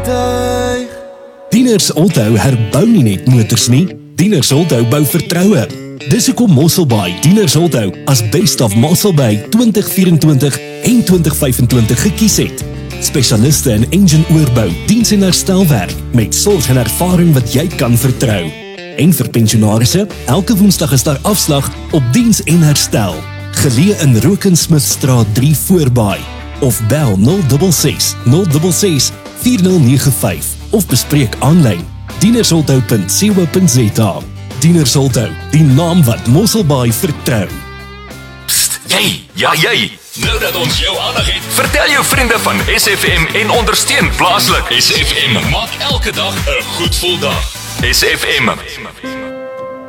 vliegtuig. Dieners onthou herbou nie net motors nie, Dieners onthou bou vertroue. Dis hoekom Mosselbaai Dieners onthou as Best of Mosselbaai 2024 en 2025 gekies het. Spesialiste in engine oorbou, diens en herstelwerk met sorg en ervaring wat jy kan vertrou. En vir pensionarisse, elke Woensdag is daar afslag op diens en herstel. Geleë in Rokensmithstraat 3 Voorbaai of bel 066 066 4095 of bespreek aanlyn dienersonthou.co.za. Dienersonthou, die naam wat Mosselbaai vertrou. Psst, jy. Nou dat ons jou aandag het, vertel jou vriende van SFM en ondersteun plaaslik. SFM maak elke dag 'n goed gevoel dag. SFM.